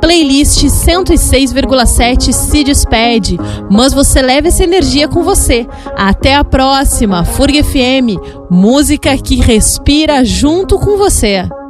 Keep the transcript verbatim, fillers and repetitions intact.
Playlist cento e seis vírgula sete se despede, mas você leva essa energia com você. Até a próxima, F U R G F M, música que respira junto com você.